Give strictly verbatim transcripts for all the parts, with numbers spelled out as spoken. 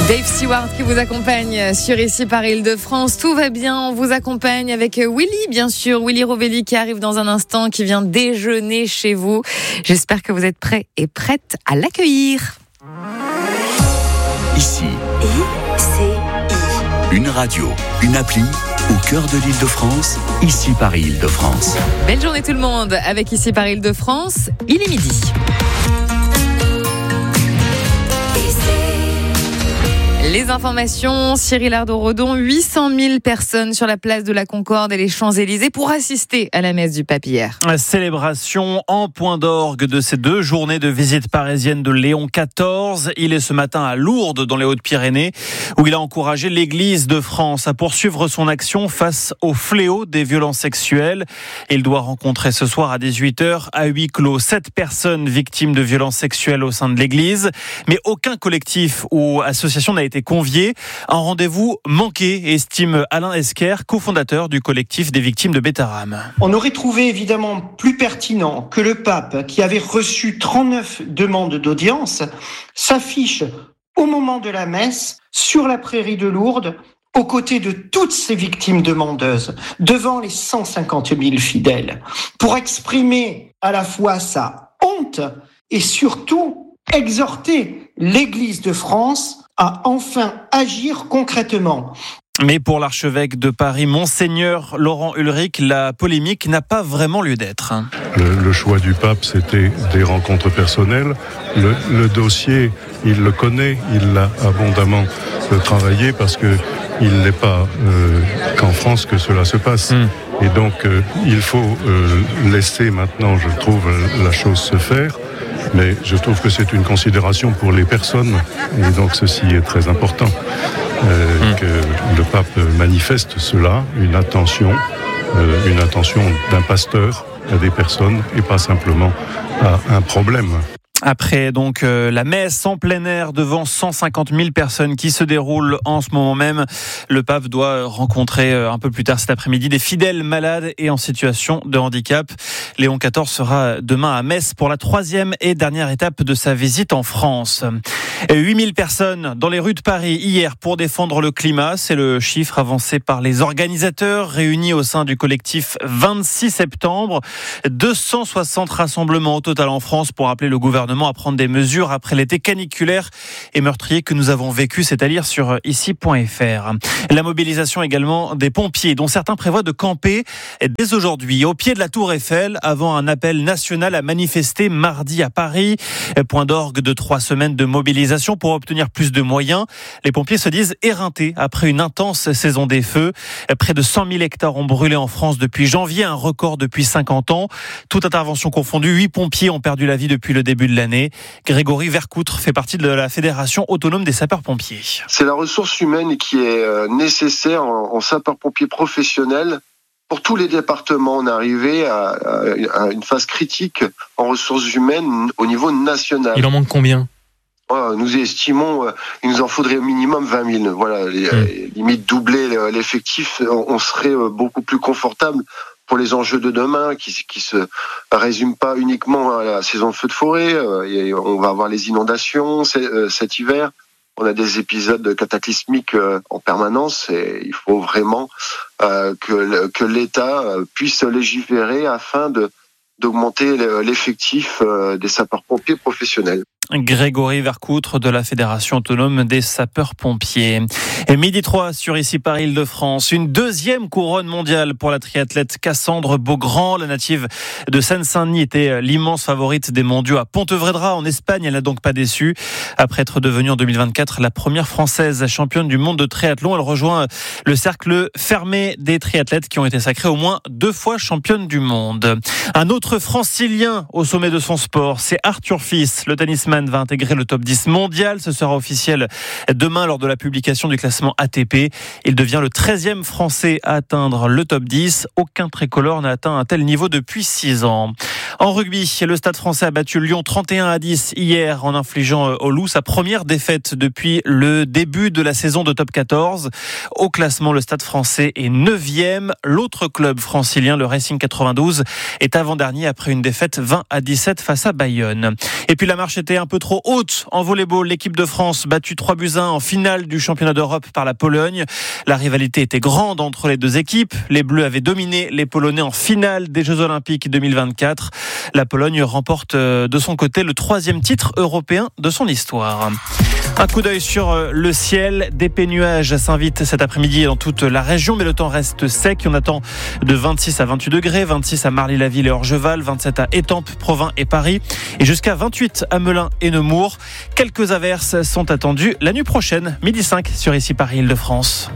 Dave Stewart qui vous accompagne sur Ici par Île-de-France. Tout va bien, on vous accompagne avec Willy, bien sûr. Willy Rovelli qui arrive dans un instant, qui vient déjeuner chez vous. J'espère que vous êtes prêts et prêtes à l'accueillir. Ici, I C I. Une radio, une appli au cœur de l'Île-de-France, Ici par Île-de-France. Belle journée tout le monde avec Ici par Île-de-France. Il est midi. Les informations, Cyril Ardo-Redon, huit cent mille personnes sur la place de la Concorde et les Champs-Élysées pour assister à la messe du pape hier. Célébration en point d'orgue de ces deux journées de visite parisienne de Léon quatorze. Il est ce matin à Lourdes, dans les Hautes-Pyrénées, où il a encouragé l'Église de France à poursuivre son action face au fléau des violences sexuelles. Il doit rencontrer ce soir à dix-huit heures à huis clos sept personnes victimes de violences sexuelles au sein de l'Église. Mais aucun collectif ou association n'a été convié. Un rendez-vous manqué, estime Alain Esquer, cofondateur du collectif des victimes de Bétarame. On aurait trouvé évidemment plus pertinent que le pape, qui avait reçu trente-neuf demandes d'audience, s'affiche au moment de la messe sur la prairie de Lourdes, aux côtés de toutes ces victimes demandeuses, devant les cent cinquante mille fidèles, pour exprimer à la fois sa honte et surtout exhorter l'Église de France à enfin agir concrètement. Mais pour l'archevêque de Paris, Monseigneur Laurent Ulrich, la polémique n'a pas vraiment lieu d'être. Le, le choix du pape, c'était des rencontres personnelles. Le, le dossier, il le connaît, il l'a abondamment euh, travaillé parce que il n'est pas euh, qu'en France que cela se passe. Mm. Et donc, euh, il faut euh, laisser maintenant, je trouve, la chose se faire. Mais je trouve que c'est une considération pour les personnes, et donc ceci est très important, euh, mmh. que le pape manifeste cela, une attention, euh, une attention d'un pasteur à des personnes et pas simplement à un problème. Après donc euh, la messe en plein air devant cent cinquante mille personnes qui se déroulent en ce moment même, le pape doit rencontrer euh, un peu plus tard cet après-midi des fidèles malades et en situation de handicap. Léon quatorze sera demain à Metz pour la troisième et dernière étape de sa visite en France. huit mille personnes dans les rues de Paris hier pour défendre le climat, c'est le chiffre avancé par les organisateurs réunis au sein du collectif vingt-six septembre. deux cent soixante rassemblements au total en France pour appeler le gouvernement à prendre des mesures après l'été caniculaire et meurtrier que nous avons vécu, c'est à dire sur ici point f r. La mobilisation également des pompiers, dont certains prévoient de camper dès aujourd'hui au pied de la Tour Eiffel avant un appel national à manifester mardi à Paris. Point d'orgue de trois semaines de mobilisation pour obtenir plus de moyens. Les pompiers se disent éreintés après une intense saison des feux. Près de cent mille hectares ont brûlé en France depuis janvier, un record depuis cinquante ans. Toute intervention confondue, huit pompiers ont perdu la vie depuis le début de l'année. Grégory Vercoutre fait partie de la Fédération autonome des sapeurs-pompiers. C'est la ressource humaine qui est nécessaire en sapeurs-pompiers professionnels. Pour tous les départements, on est arrivé à, à une phase critique en ressources humaines au niveau national. Il en manque combien ? Nous estimons qu'il nous en faudrait au minimum vingt mille. Voilà, les, mmh. limite doubler l'effectif, on serait beaucoup plus confortable pour les enjeux de demain, qui qui se résument pas uniquement à la saison de feux de forêt. On va avoir les inondations cet hiver. On a des épisodes cataclysmiques en permanence et il faut vraiment que que l'État puisse légiférer afin de d'augmenter l'effectif des sapeurs-pompiers professionnels. Grégory Vercoutre de la Fédération autonome des sapeurs-pompiers. Et midi trois sur Ici par Île-de-France. Une deuxième couronne mondiale pour la triathlète Cassandre Beaugrand. La native de Seine-Saint-Denis était l'immense favorite des mondiaux à Pontevedra en Espagne. Elle n'a donc pas déçu. Après être devenue en deux mille vingt-quatre la première française championne du monde de triathlon, elle rejoint le cercle fermé des triathlètes qui ont été sacrées au moins deux fois championne du monde. Un autre francilien au sommet de son sport, c'est Arthur Fils. Le tennisman va intégrer le top dix mondial. Ce sera officiel demain lors de la publication du classement A T P. Il devient le treizième Français à atteindre le top dix. Aucun tricolore n'a atteint un tel niveau depuis six ans. En rugby, le Stade français a battu Lyon trente et un à dix hier en infligeant aux Loups sa première défaite depuis le début de la saison de top quatorze. Au classement, le Stade français est neuvième. L'autre club francilien, le Racing quatre-vingt-douze, est avant-dernier dernier après une défaite vingt à dix-sept face à Bayonne. Et puis la marche était un peu trop haute en volleyball. L'équipe de France battue trois buts à un en finale du championnat d'Europe par la Pologne. La rivalité était grande entre les deux équipes. Les Bleus avaient dominé les Polonais en finale des Jeux Olympiques deux mille vingt-quatre. La Pologne remporte de son côté le troisième titre européen de son histoire. Un coup d'œil sur le ciel. Des nuages s'invitent cet après-midi dans toute la région, mais le temps reste sec. On attend de vingt-six à vingt-huit degrés, vingt-six à Marly-la-Ville et Orgeval, vingt-sept à Étampes, Provins et Paris, et jusqu'à vingt-huit à Melun et Nemours. Quelques averses sont attendues la nuit prochaine, midi cinq sur Ici Paris Île-de-France.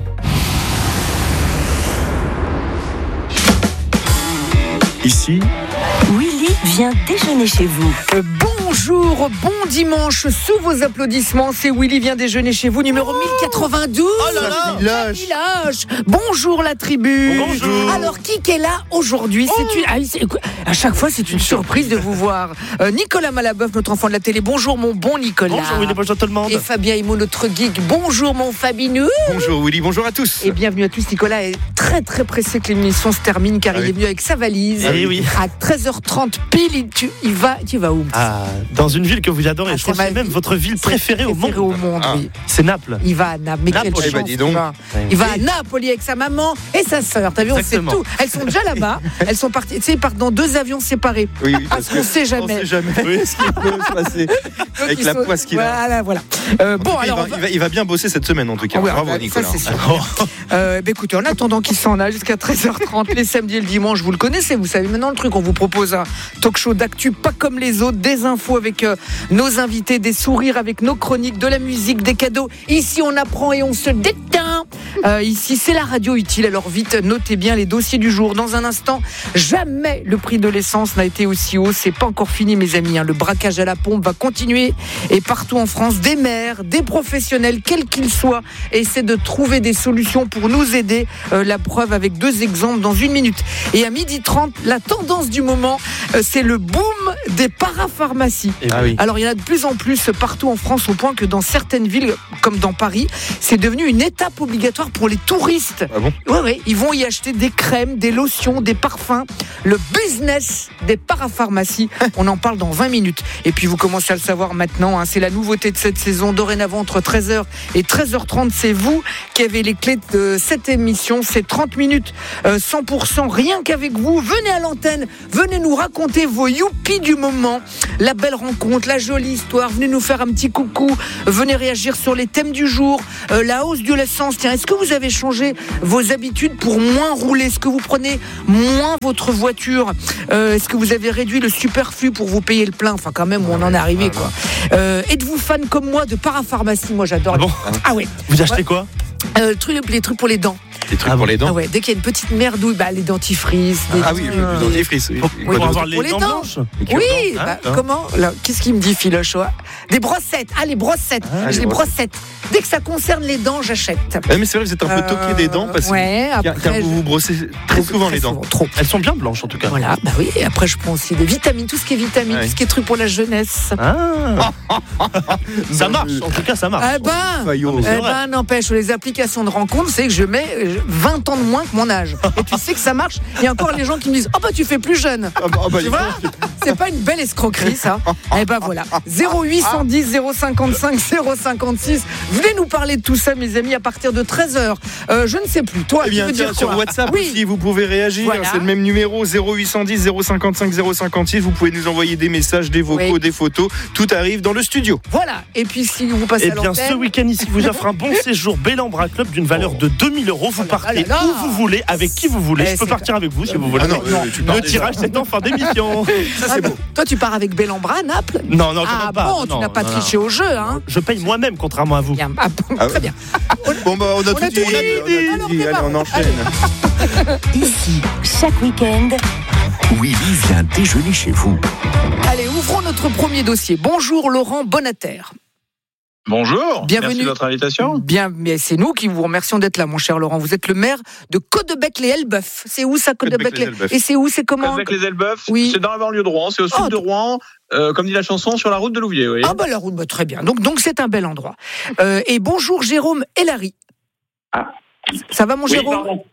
Ici, Willy vient déjeuner chez vous. Euh, bonjour, bon dimanche, sous vos applaudissements, c'est Willy vient déjeuner chez vous, numéro mille quatre-vingt-douze. Oh là là, village. village. Bonjour la tribu. Bonjour. Alors qui est là aujourd'hui? Oh. C'est une, ah, c'est- à chaque fois c'est une surprise de vous voir. Euh, Nicolas Malabeuf, notre enfant de la télé. Bonjour mon bon Nicolas. Bonjour Willy, bonjour tout le monde. Et Fabien Himo, notre geek. Bonjour mon Fabinou. Bonjour Willy, bonjour à tous. Et bienvenue à tous. Nicolas est très très pressé que l'émission se termine car Ah il oui. est venu avec sa valise. Eh oui. À treize heures trente pile, il, tu, il va, tu vas où? Ah, dans une ville que vous adorez, Ah, je crois c'est que c'est ma- même votre ville préférée au monde. Préféré au monde, Ah. oui. C'est Naples. Il va à Naples. Mais Naples, quelle eh ben, chance, dis donc. il va. Il va à Naples avec sa maman et sa sœur. T'as vu, on sait Exactement. tout. Elles sont déjà là-bas. Elles sont parties. Tu sais, ils partent dans deux avions séparés. Oui, oui, Parce qu'on sait jamais. On sait jamais ce qui peut se passer Donc, avec ils la sont- poisse qu'il a. Voilà, voilà. Euh, bon, il, alors. va, on va- il, va, il va bien bosser cette semaine en tout cas. Ah ouais, Bravo bah, Nicolas. ça, c'est sûr. Euh, bah, écoutez, en attendant qu'il s'en aille jusqu'à treize heures trente, les samedis et le dimanche, vous le connaissez, vous savez maintenant le truc. On vous propose un talk show d'actu pas comme les autres, des infos avec euh, nos invités, des sourires avec nos chroniques, de la musique, des cadeaux. Ici, on apprend et on se détend. Euh, ici, c'est la radio utile. Alors vite, notez bien les dossiers du jour. Dans un instant, jamais le prix de l'essence n'a été aussi haut. C'est pas encore fini, mes amis. hein. Le braquage à la pompe va continuer. Et partout en France, des maires, des professionnels, quels qu'ils soient, essaient de trouver des solutions pour nous aider. Euh, la preuve avec deux exemples dans une minute. Et à midi trente, la tendance du moment, euh, c'est le boom des parapharmacies. Ah oui. Alors il y en a de plus en plus partout en France, au point que dans certaines villes, comme dans Paris, c'est devenu une étape obligatoire pour les touristes. Ah bon? Oui, oui, ils vont y acheter des crèmes, des lotions, des parfums. Le business des parapharmacies, on en parle dans vingt minutes. Et puis vous commencez à le savoir maintenant, hein, c'est la nouveauté de cette saison. Dorénavant, entre treize heures et treize heures trente, c'est vous qui avez les clés de cette émission. C'est trente minutes, euh, cent pour cent, rien qu'avec vous. Venez à l'antenne, venez nous raconter vos youpies du moment, la belle rencontre, la jolie histoire. Venez nous faire un petit coucou, venez réagir sur les thèmes du jour, euh, la hausse de l'essence. Tiens, est-ce que vous avez changé vos habitudes pour moins rouler? Est-ce que vous prenez moins votre voiture? euh, Est-ce que vous avez réduit le superflu pour vous payer le plein? Enfin, quand même, où on en est arrivé, quoi. Euh, êtes-vous fan comme moi de parapharmacie? Moi, j'adore. Ah bon? Ah ouais. Vous achetez quoi? Euh, truc, les trucs pour les dents. Des trucs Ah pour bon. les dents. Ah ouais, dès qu'il y a une petite merdouille, bah, les dentifrices. Des Ah oui, trucs, le euh, dentifrice. Oui. Pour, Et pour quoi avoir d'autre? les Pour les dents dents. blanches. Oui, Hein, bah, hein. comment là, qu'est-ce qu'il me dit, Philoche? ouais Des brossettes. Ah, les brossettes. Ah, J'ai les les brossettes. Dès que ça concerne les dents, j'achète. Ah, mais c'est vrai, vous êtes un peu toqué des dents parce que ouais, car, après, car vous vous brossez très souvent les dents. souvent, trop. Elles sont bien blanches en tout cas. Voilà, bah oui. Et après, je prends aussi des vitamines, tout ce qui est vitamines, Ouais. tout ce qui est truc pour la jeunesse. Ah. Ça marche, en tout cas ça marche. Eh ben, Fayot. mais c'est eh vrai. ben, n'empêche, les applications de rencontre, c'est que je mets euh, vingt ans de moins que mon âge. Et tu sais que ça marche. Il y a encore les gens qui me disent, oh bah tu fais plus jeune. Ah bah, ah bah, Tu il vois, faut- c'est pas une belle escroquerie, ça. Eh ben voilà. zéro huit cent dix, zéro cinquante-cinq, zéro cinquante-six. Venez nous parler de tout ça, mes amis, à partir de treize heures. Euh, je ne sais plus. Toi, Eh tu bien, veux tiens, dire sur quoi? WhatsApp Oui. aussi, vous pouvez réagir. Voilà. C'est le même numéro, zéro huit cent dix, zéro cinquante-cinq, zéro cinquante-six. Vous pouvez nous envoyer des messages, des vocaux, Oui. des photos. Tout arrive dans le studio. Voilà. Et puis, si vous passez Eh à bien, l'antenne... ce week-end ici vous offre un bon séjour Bellambra Club d'une valeur de deux mille euros. Vous Oh là partez là là. où vous voulez, avec qui vous voulez. Eh, Je peux c'est partir avec vous si vous voulez. Ah non, non, tu pars Le déjà. tirage c'est en fin d'émission. Ah, toi, tu pars avec Bellambra à Naples? Non, non, quand Ah même pas. bon, tu Non, n'as pas non, triché au jeu, hein? Je paye moi-même contrairement à vous. Bien. Ah, bon, Ah très ouais. bien. Bon, bah, on a On tout a dit. tout On a- dit. on a tout Alors, dit. c'est Allez, on bon. enchaîne. Ici, chaque week-end, Willy vient déjeuner chez vous. Allez, ouvrons notre premier dossier. Bonjour Laurent Bonater. Bonjour, Bienvenue. merci de votre invitation. Bien, mais c'est nous qui vous remercions d'être là, mon cher Laurent. Vous êtes le maire de Caudebec-les-Elbeuf. C'est où ça, Caudebec-les Caudebec-les-Elbeuf. Et c'est où, c'est comment? Avec les Elbeuf, Oui. c'est dans la banlieue de Rouen, c'est au sud Oh, de Rouen, euh, comme dit la chanson, sur la route de Louviers. Oui. Ah bah la route, bah, très bien. Donc donc c'est un bel endroit. Euh, et bonjour Jérôme Hélary. Ah. Ça va mon Oui, Jérôme? pardon.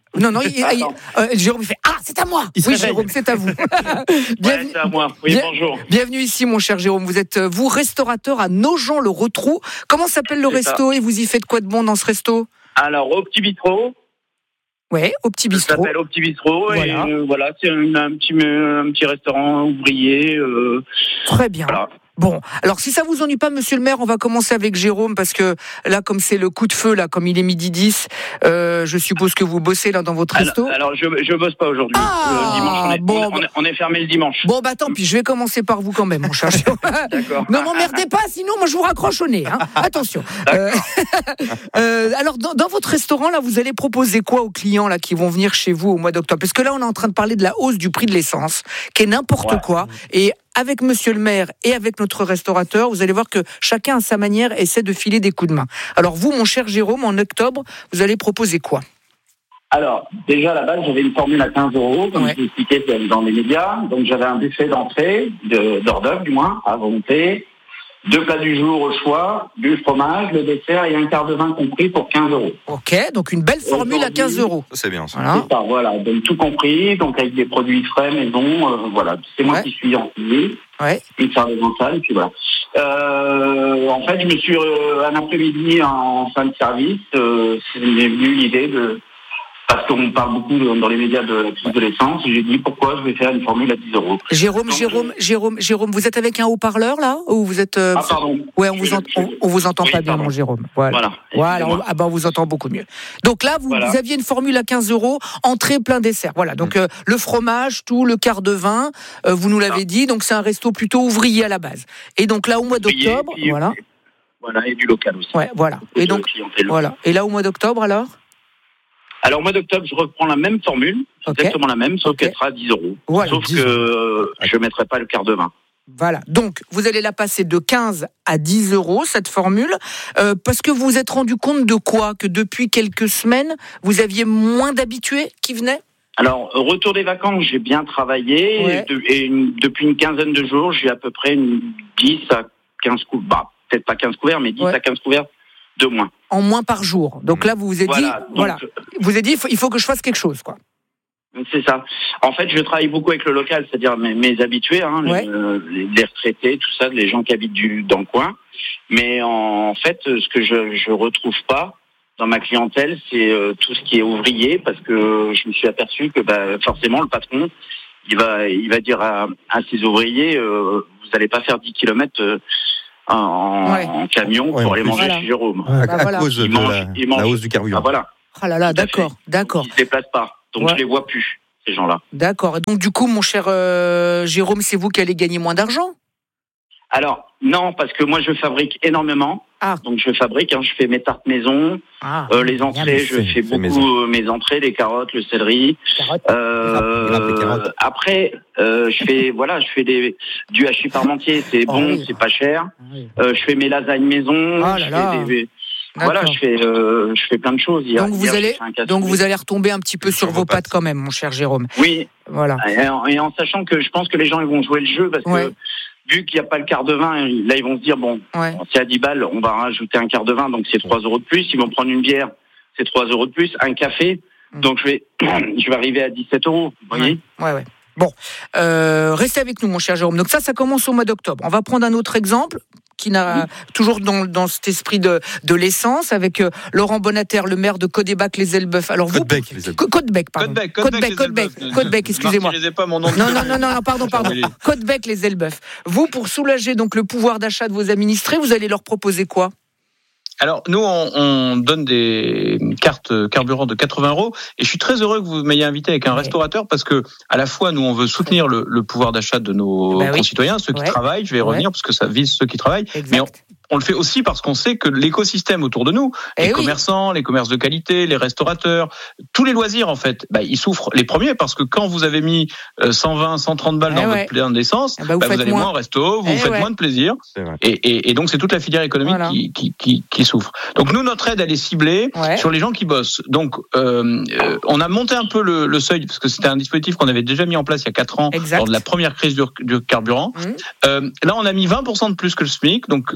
Non, non, il, il, euh, Jérôme il fait ah, c'est à moi. Il oui, se réveille. Jérôme, c'est à vous. Ouais, c'est à moi. Oui, bien- bonjour. Bienvenue ici, mon cher Jérôme. Vous êtes euh, vous restaurateur à Nogent-le-Rotrou. Comment s'appelle le C'est ça. resto et vous y faites quoi de bon dans ce resto? Alors, au petit bistrot. Ouais, au petit Ça bistrot. s'appelle au petit bistrot. Voilà. Et euh, voilà, c'est un, un petit, un petit restaurant ouvrier. Euh, Très bien. voilà. Bon, alors si ça vous ennuie pas, monsieur le maire, on va commencer avec Jérôme parce que là, comme c'est le coup de feu, là, comme il est midi dix, euh, je suppose que vous bossez là dans votre resto. Alors, alors, je je bosse pas aujourd'hui. Ah, Le dimanche, on est, bon, on, est, on est fermé le dimanche. Bon, bah tant pis, je vais commencer par vous quand même, mon cher Jérôme. D'accord. Ne m'emmerdez pas, sinon moi je vous raccroche au nez. Hein. Attention. Euh, euh, alors, dans, dans votre restaurant, là, vous allez proposer quoi aux clients là qui vont venir chez vous au mois d'octobre? Parce que là, on est en train de parler de la hausse du prix de l'essence, qui est n'importe Ouais. quoi. Et avec monsieur le maire et avec notre restaurateur, vous allez voir que chacun à sa manière essaie de filer des coups de main. Alors vous, mon cher Jérôme, en octobre, vous allez proposer quoi? Alors, déjà, à la base, j'avais une formule à quinze euros, comme Ouais. je l'ai expliqué dans les médias. Donc, j'avais un buffet d'entrée, de, d'hors d'œuvre, du moins, à volonté. Deux plats du jour au choix, du fromage, le dessert et un quart de vin compris pour quinze euros. Ok, donc une belle formule à quinze euros. C'est bien ça. Voilà. C'est ça, voilà. Donc, tout compris, donc avec des produits frais, maison, euh, voilà. C'est moi Ouais. qui suis en cuisine. Ouais. Une service en salle, et puis voilà. Euh, en fait, je me suis, euh, un après-midi en fin de service, euh, c'est m'est venu l'idée de, parce qu'on parle beaucoup dans les médias de la crise de l'essence, j'ai dit pourquoi je vais faire une formule à dix euros. Jérôme, Donc, Jérôme, Jérôme, Jérôme, vous êtes avec un haut-parleur là ou vous êtes euh, Ah, pardon. Ouais, on vous, ent- on, on vous entend Oui, pas bien, pardon. mon Jérôme. Voilà. Voilà. Voilà, Excusez-moi. on, ah ben on vous entend beaucoup mieux. Donc là, vous, Voilà. vous aviez une formule à quinze euros, entrée plein dessert. Voilà, donc euh, le fromage, tout, le quart de vin, euh, vous nous l'avez dit, donc c'est un resto plutôt ouvrier à la base. Et donc là, au mois Ouvrier, d'octobre, puis- voilà. Voilà, et du local aussi. Ouais, voilà. Et donc, Clientèle. voilà. Et là, au mois d'octobre, alors Alors, au mois d'octobre, je reprends la même formule, Ok. exactement la même, sauf Ok. qu'elle sera à dix euros. Voilà, Sauf dix que euh, je ne mettrai pas le quart de vin. Voilà. Donc, vous allez la passer de quinze à dix euros, cette formule, euh, parce que vous vous êtes rendu compte de quoi? Que depuis quelques semaines, vous aviez moins d'habitués qui venaient? Alors, retour des vacances, j'ai bien travaillé. Ouais. Et, de- et une- depuis une quinzaine de jours, j'ai à peu près une dix à quinze couverts. Bah, peut-être pas quinze couverts, mais dix Ouais. à quinze couverts de moins. En moins par jour. Donc là, vous vous êtes Voilà, dit, donc, voilà, vous vous êtes dit, il faut, il faut que je fasse quelque chose, quoi. C'est ça. En fait, je travaille beaucoup avec le local, c'est-à-dire mes, mes habitués, hein, Ouais. les, les retraités, tout ça, les gens qui habitent du, dans le coin. Mais en fait, ce que je je retrouve pas dans ma clientèle, c'est euh, tout ce qui est ouvrier, parce que je me suis aperçu que bah, forcément le patron, il va il va dire à, à ses ouvriers, euh, vous n'allez pas faire dix kilomètres euh, en, Ouais. en camion Ouais, pour en aller plus. manger Voilà. chez Jérôme. À, Bah à voilà. cause de Ils mangent, la, ils mangent. la hausse du Ah, carburant. voilà, Ah là là, Tout à d'accord, d'accord, ils se déplacent pas, donc Ouais. je les vois plus ces gens-là. d'accord. Et donc, du coup, mon cher euh, Jérôme, c'est vous qui allez gagner moins d'argent? Alors, non, parce que moi, je fabrique énormément. Ah. Donc, je fabrique, hein, je fais mes tartes maison, Ah, euh, les entrées, je c'est- fais c'est maison. beaucoup euh, mes entrées, les carottes, le céleri. carotte. Euh, Les râpes, les carottes. après, euh, je fais, voilà, je fais des, du hachis parmentier, c'est Oh bon, oui. c'est pas cher. Oui. Euh, je fais mes lasagnes maison. Oh là je là. fais des- voilà, D'accord. je fais, euh, je fais plein de choses. Hier- Donc vous hier, j'ai allez, fait un cassoulet. donc vous allez retomber un petit peu sur Sur vos vos pattes pattes. quand même, mon cher Jérôme. Oui, Voilà. et en, et en sachant que je pense que les gens ils vont jouer le jeu parce Ouais. que vu qu'il n'y a pas le quart de vin, là ils vont se dire bon, Ouais. c'est à dix balles, on va rajouter un quart de vin, donc c'est trois euros de plus. Ils vont prendre une bière, c'est trois euros de plus. Un café, Mm. donc je vais, je vais arriver à dix-sept euros. Vous voyez? Ouais, ouais. Bon, euh, restez avec nous, mon cher Jérôme. Donc ça, ça commence au mois d'octobre. On va prendre un autre exemple qui n'a toujours dans, dans cet esprit de, de l'essence avec euh, Laurent Bonater, le maire de Caudebec-les-Elbeuf. Alors vous, Côte-Bec, les Elbeuf. Co- Côte-Bec, pardon. Côte-Bec, Côte-Bec, Côte-Bec, Côte-Bec, Côte-Bec, excusez-moi. Ne martyrisez pas mon nom de Non, famille. non, non, non, non, pardon, pardon. Oui. Côte-Bec, les Elbeuf. Vous, pour soulager donc le pouvoir d'achat de vos administrés, vous allez leur proposer quoi? Alors, nous, on, on donne des cartes carburant de quatre-vingts euros. Et je suis très heureux que vous m'ayez invité avec un Ouais. restaurateur parce que, à la fois, nous, on veut soutenir le, le pouvoir d'achat de nos Bah oui. concitoyens, ceux qui Ouais. travaillent. Je vais y Ouais. revenir parce que ça vise ceux qui travaillent. Mais on, Exact. on le fait aussi parce qu'on sait que l'écosystème autour de nous, Eh les oui. commerçants, les commerces de qualité, les restaurateurs, tous les loisirs, en fait, bah, ils souffrent les premiers parce que quand vous avez mis euh, cent vingt, cent trente balles Eh dans ouais. votre plein d'essence, Eh bah, vous bah, vous faites allez moins. moins au resto, vous Eh faites ouais. moins de plaisir. C'est vrai. Et, et, et donc, c'est toute la filière économique Voilà. qui, qui, qui, qui souffre. Donc, nous, notre aide, elle est ciblée Ouais. sur les gens qui bossent. Donc, euh, euh, on a monté un peu le, le seuil, parce que c'était un dispositif qu'on avait déjà mis en place il y a quatre ans, Exact. lors de la première crise du, du carburant. Mmh. Euh, là, on a mis vingt pour cent de plus que le SMIC, donc ça touche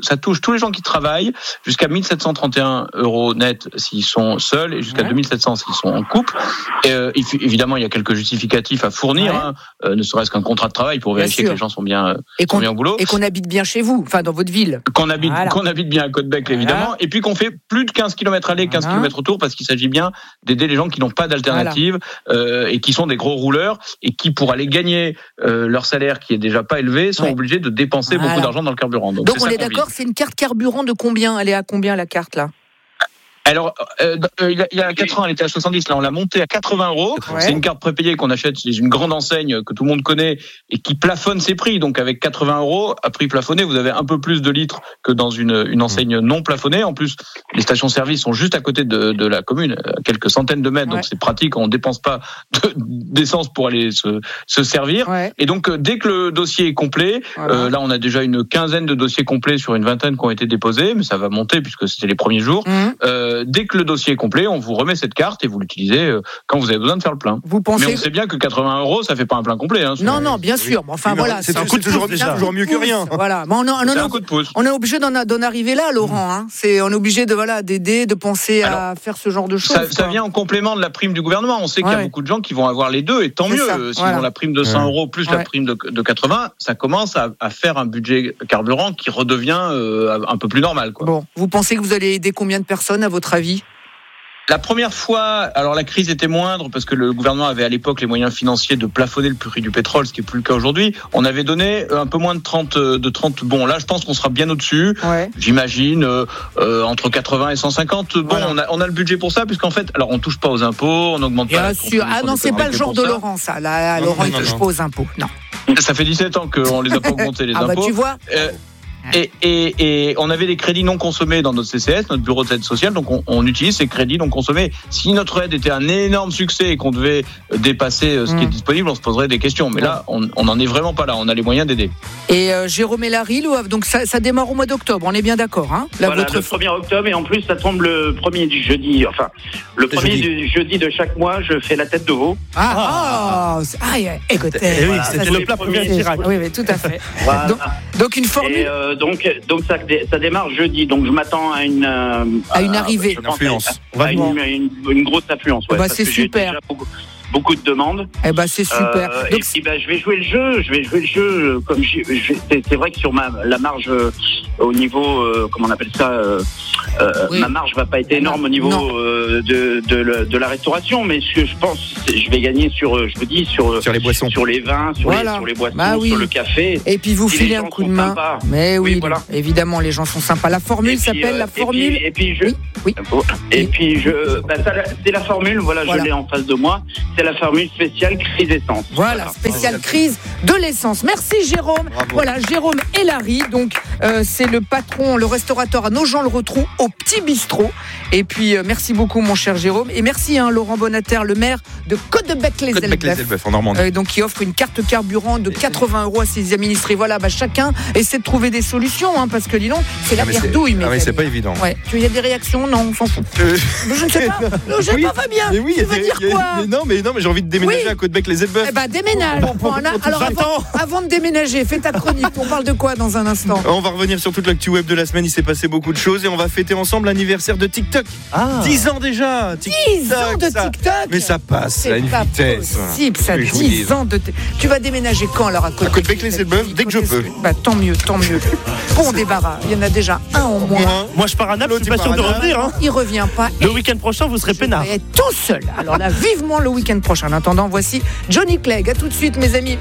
tous les gens qui travaillent jusqu'à mille sept cent trente et un euros net s'ils sont seuls et jusqu'à ouais. deux mille sept cents s'ils sont en couple. Et, euh, évidemment, il y a quelques justificatifs à fournir, ouais. hein, euh, ne serait-ce qu'un contrat de travail pour bien vérifier sûr. que les gens sont bien, et sont bien au boulot. Et qu'on habite bien chez vous, enfin dans votre ville. Qu'on habite, voilà. qu'on habite bien à Côte-Bec, voilà. évidemment. Et puis qu'on fait plus de quinze kilomètres aller, quinze voilà. kilomètres retour, parce qu'il s'agit bien d'aider les gens qui n'ont pas d'alternative voilà. euh, et qui sont des gros rouleurs et qui, pour aller gagner euh, leur salaire qui est déjà pas élevé, sont ouais. obligés de dépenser voilà. beaucoup d'argent dans le carburant. Donc, Donc on est d'accord, c'est une carte carburant de combien ? Elle est à combien la carte là ? Alors, euh, il y a quatre ans, elle était à soixante-dix. Là, on l'a montée à quatre-vingts euros. Ouais. C'est une carte prépayée qu'on achète chez une grande enseigne que tout le monde connaît et qui plafonne ses prix. Donc, avec quatre-vingts euros, à prix plafonné, vous avez un peu plus de litres que dans une, une enseigne non plafonnée. En plus, les stations-service sont juste à côté de, de la commune, à quelques centaines de mètres. Ouais. Donc, c'est pratique. On dépense pas de, d'essence pour aller se, se servir. Ouais. Et donc, dès que le dossier est complet, voilà. euh, là, on a déjà une quinzaine de dossiers complets sur une vingtaine qui ont été déposés, mais ça va monter puisque c'était les premiers jours. Mmh. Euh, Dès que le dossier est complet, on vous remet cette carte et vous l'utilisez quand vous avez besoin de faire le plein. Vous pensez Mais on sait bien que quatre-vingts euros, ça fait pas un plein complet. Hein, non, non, bien sûr. Enfin, oui, voilà, c'est, c'est, un coup de toujours, déjà. toujours mieux que rien. Voilà. Mais on, on, on, c'est un coup de pouce. On est obligé d'en, d'en arriver là, Laurent. Hein. C'est, on est obligé de voilà d'aider, de penser Alors, à faire ce genre de choses. Ça, ça vient en complément de la prime du gouvernement. On sait ouais. qu'il y a beaucoup de gens qui vont avoir les deux, et tant c'est mieux. Ça. S'ils voilà. ont la prime de cent euros plus ouais. la prime de, de quatre-vingts, ça commence à, à faire un budget carburant qui redevient euh, un peu plus normal. Quoi. Bon, vous pensez que vous allez aider combien de personnes à votre avis ? La première fois, alors la crise était moindre parce que le gouvernement avait à l'époque les moyens financiers de plafonner le prix du pétrole, ce qui est plus le cas aujourd'hui. On avait donné un peu moins de trente, de trente. Bon, là, je pense qu'on sera bien au-dessus. Ouais. J'imagine euh, euh, entre quatre-vingts et cent cinquante. Bon, voilà. on a on a le budget pour ça, puisqu'en fait, alors on touche pas aux impôts, on n'augmente bien pas. Bien sûr. Ah non, c'est pas le genre de Laurent, ça. Là, non, Laurent, non, non, il touche non. pas aux impôts. Non. Ça fait dix-sept ans qu'on les a pas augmentés les ah impôts. Bah, tu vois. Euh, Et, et, et on avait des crédits non consommés dans notre C C S, notre bureau d'aide sociale, donc on, on utilise ces crédits non consommés. Si notre aide était un énorme succès et qu'on devait dépasser ce qui mmh. est disponible, on se poserait des questions. Mais là, on n'en est vraiment pas là, on a les moyens d'aider. Et euh, Jérôme et Larry, donc ça, ça démarre au mois d'octobre, on est bien d'accord hein là, Voilà, votre... le premier octobre, et en plus ça tombe le premier du jeudi, enfin, le premier jeudi. du jeudi de chaque mois, je fais la tête de veau. Ah, ah, ah, ah écoutez. Eh oui, voilà, c'était le plat premier Chirac. Oui, oui, tout à fait. Voilà. donc, donc une formule... Et, euh, donc, donc ça, ça démarre jeudi, donc je m'attends à une euh, à une arrivée, une influence, à, à une, une, une grosse affluence. Ouais, bah, c'est super. Beaucoup, beaucoup de demandes. Eh ben c'est super. Euh, donc, et puis bah, je vais jouer le jeu, je vais jouer le jeu comme je, je, c'est, c'est vrai que sur ma la marge euh, au niveau euh, comment on appelle ça, euh, euh, oui. ma marge va pas être énorme au niveau euh, de, de de la restauration, mais ce que je pense, je vais gagner sur, je vous dis sur sur les boissons, sur les vins, sur voilà. les sur les boissons, bah, oui. sur le café. Et puis vous si filez un coup de main. Sympas. Mais oui, oui voilà. évidemment les gens sont sympas. La formule puis, s'appelle euh, la formule. Et puis, et puis je. Oui. oui. Et puis je. Bah, ça, c'est la formule. Voilà, voilà, je l'ai en face de moi. C'est la formule spéciale crise essence. Voilà, voilà. spéciale crise de l'essence. Merci Jérôme. Bravo. Voilà, Jérôme et Larry. Donc euh, c'est le patron, le restaurateur à Nogent-le-Rotrou au Petit Bistrot. Et puis euh, merci beaucoup mon cher Jérôme. Et merci hein, Laurent Bonnater, le maire de Côte-de-Bec-les-Elbeuf, en Normandie. Euh, donc qui offre une carte carburant de quatre-vingts euros à ses administrés. Voilà, bah, chacun essaie de trouver des solutions hein, parce que dis donc, c'est la merdouille. Ah mais c'est pas évident. Ouais. Tu y a des réactions? Non, on s'en fout. Euh... Je ne sais pas. Non, je oui, pas Fabien. Mais oui, tu veux dire quoi? Mais non, mais non, mais j'ai envie de déménager oui. à Côte-Bec-les-Elbeuf. Eh ben déménage. Bon, bon, bon, alors avant, avant de déménager, fais ta chronique. On parle de quoi dans un instant? On va revenir sur toute l'actu web de la semaine. Il s'est passé beaucoup de choses et on va fêter ensemble l'anniversaire de TikTok. Ah. dix ans déjà. TikTok, dix ans de ça... TikTok. Mais ça passe c'est à une pas vitesse. Possible, ça. dix ans de. T... Tu vas déménager quand alors à Côte-Bec? À Côte-Bec-les-Elbeuf dès que je peux. Bah tant mieux, tant mieux. Bon débarras. Il y en a déjà un en moins. Moi, moi je pars à Naples. Je suis pas sûr de revenir. Hein. Il revient pas. Le week-end prochain, vous serez peinard. Tout seul. Alors là, vivement le week-end prochain. En attendant, voici Johnny Clegg. À tout de suite, mes amis.